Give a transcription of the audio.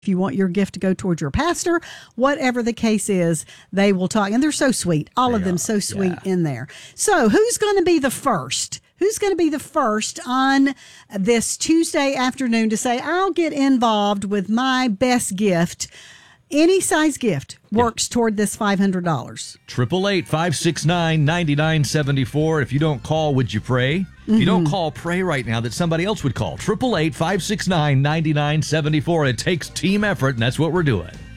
If you want your gift to go towards your pastor, whatever the case is, they will talk. And they're so sweet. All of them so sweet in there. So who's going to be the first? Who's going to be the first on this Tuesday afternoon to say, I'll get involved with my best gift? Any size gift works toward this $500. 888-569-9974. If you don't call, would you pray? If you don't call, pray right now that somebody else would call. 888-569-9974. It takes team effort, and that's what we're doing.